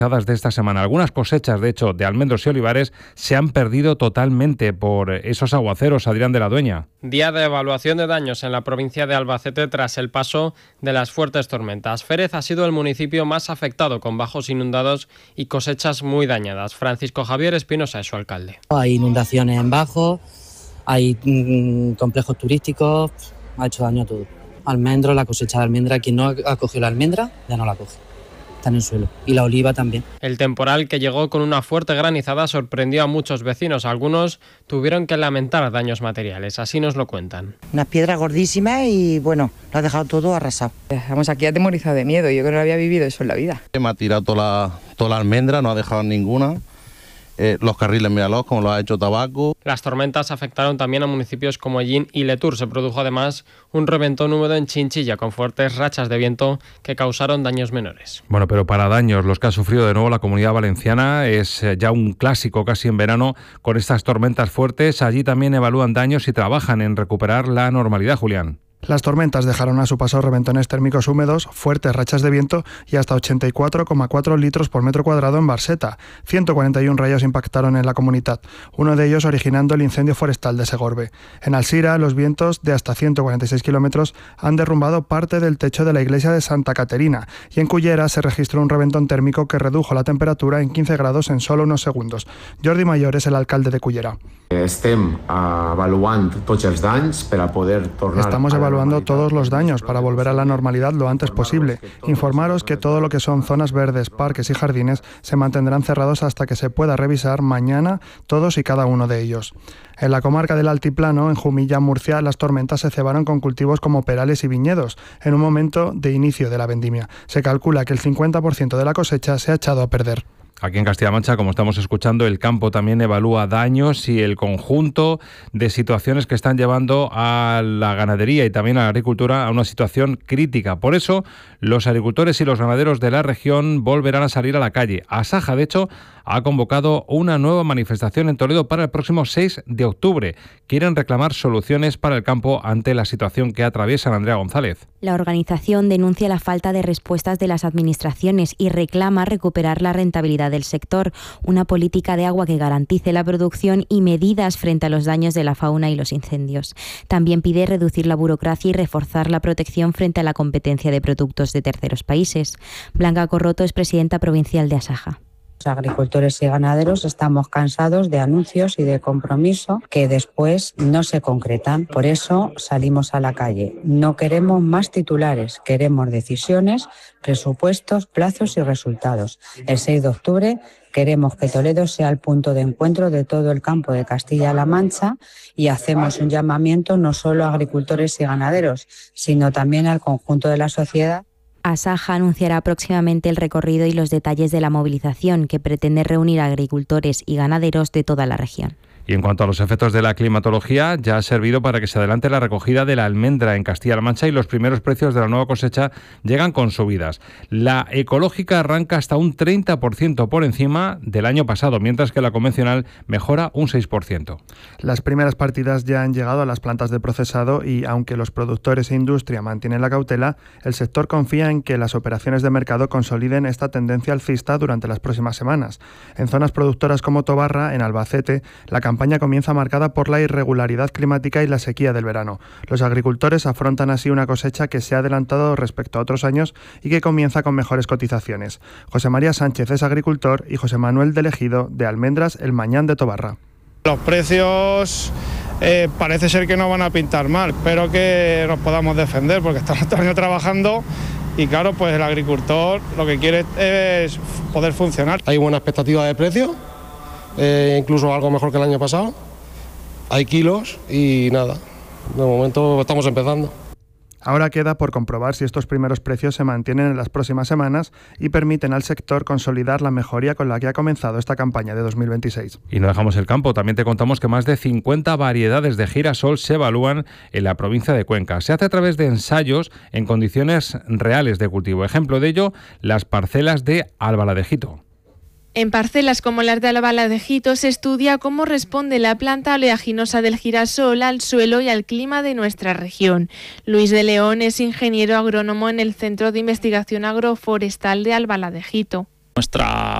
de esta semana. Algunas cosechas, de hecho, de almendros y olivares se han perdido totalmente por esos aguaceros. Adrián de la Dueña. Día de evaluación de daños en la provincia de Albacete tras el paso de las fuertes tormentas. Férez ha sido el municipio más afectado, con bajos inundados y cosechas muy dañadas. Francisco Javier Espinosa es su alcalde. Hay inundaciones en bajos, hay complejos turísticos, ha hecho daño a todo. Almendro, la cosecha de almendra, quien no ha cogido la almendra ya no la coge. Está en el suelo. Y la oliva también. El temporal, que llegó con una fuerte granizada, sorprendió a muchos vecinos. Algunos tuvieron que lamentar daños materiales. Así nos lo cuentan. Unas piedras gordísimas y bueno, lo ha dejado todo arrasado. Estamos aquí atemorizados de miedo. Yo que no había vivido eso en la vida. Me ha tirado toda la almendra, no ha dejado ninguna. Los carriles, míralos, como lo ha hecho Tabaco. Las tormentas afectaron también a municipios como Ellín y Letur. Se produjo además un reventón húmedo en Chinchilla, con fuertes rachas de viento que causaron daños menores. Bueno, pero para daños, los que ha sufrido de nuevo la Comunidad Valenciana, es ya un clásico casi en verano con estas tormentas fuertes. Allí también evalúan daños y trabajan en recuperar la normalidad, Julián. Las tormentas dejaron a su paso reventones térmicos húmedos, fuertes rachas de viento y hasta 84,4 litros por metro cuadrado en Barseta. 141 rayos impactaron en la comunidad, uno de ellos originando el incendio forestal de Segorbe. En Alsira, los vientos de hasta 146 kilómetros han derrumbado parte del techo de la iglesia de Santa Caterina, y en Cullera se registró un reventón térmico que redujo la temperatura en 15 grados en solo unos segundos. Jordi Mayor es el alcalde de Cullera. Estamos evaluando todos los daños para volver a la normalidad lo antes posible. Informaros que todo lo que son zonas verdes, parques y jardines se mantendrán cerrados hasta que se pueda revisar mañana todos y cada uno de ellos. En la comarca del Altiplano, en Jumilla, Murcia, las tormentas se cebaron con cultivos como perales y viñedos en un momento de inicio de la vendimia. Se calcula que el 50% de la cosecha se ha echado a perder. Aquí en Castilla-La Mancha, como estamos escuchando, el campo también evalúa daños y el conjunto de situaciones que están llevando a la ganadería y también a la agricultura a una situación crítica. Por eso, los agricultores y los ganaderos de la región volverán a salir a la calle. Asaja, de hecho, ha convocado una nueva manifestación en Toledo para el próximo 6 de octubre. Quieren reclamar soluciones para el campo ante la situación que atraviesan. Andrea González. La organización denuncia la falta de respuestas de las administraciones y reclama recuperar la rentabilidad del sector, una política de agua que garantice la producción y medidas frente a los daños de la fauna y los incendios. También pide reducir la burocracia y reforzar la protección frente a la competencia de productos de terceros países. Blanca Corroto es presidenta provincial de Asaja. Los agricultores y ganaderos estamos cansados de anuncios y de compromiso que después no se concretan. Por eso salimos a la calle. No queremos más titulares, queremos decisiones, presupuestos, plazos y resultados. El 6 de octubre queremos que Toledo sea el punto de encuentro de todo el campo de Castilla-La Mancha y hacemos un llamamiento no solo a agricultores y ganaderos, sino también al conjunto de la sociedad. Asaja anunciará próximamente el recorrido y los detalles de la movilización, que pretende reunir a agricultores y ganaderos de toda la región. Y en cuanto a los efectos de la climatología, ya ha servido para que se adelante la recogida de la almendra en Castilla-La Mancha y los primeros precios de la nueva cosecha llegan con subidas. La ecológica arranca hasta un 30% por encima del año pasado, mientras que la convencional mejora un 6%. Las primeras partidas ya han llegado a las plantas de procesado y, aunque los productores e industria mantienen la cautela, el sector confía en que las operaciones de mercado consoliden esta tendencia alcista durante las próximas semanas. En zonas productoras como Tobarra, en Albacete, la campaña comienza marcada por la irregularidad climática y la sequía del verano. Los agricultores afrontan así una cosecha que se ha adelantado respecto a otros años y que comienza con mejores cotizaciones. José María Sánchez es agricultor y José Manuel de Ejido, de Almendras El Mañán de Tobarra. Los precios parece ser que no van a pintar mal, pero que nos podamos defender porque estamos todo el año trabajando y claro, pues el agricultor lo que quiere es poder funcionar. Hay buena expectativa de precio. Incluso algo mejor que el año pasado. Hay kilos y nada, de momento estamos empezando. Ahora queda por comprobar si estos primeros precios se mantienen en las próximas semanas y permiten al sector consolidar la mejoría con la que ha comenzado esta campaña de 2026. Y no dejamos el campo, también te contamos que más de 50 variedades de girasol se evalúan en la provincia de Cuenca. Se hace a través de ensayos en condiciones reales de cultivo. Ejemplo de ello, las parcelas de Albaladejito. En parcelas como las de Albaladejito se estudia cómo responde la planta oleaginosa del girasol al suelo y al clima de nuestra región. Luis de León es ingeniero agrónomo en el Centro de Investigación Agroforestal de Albaladejito. Nuestra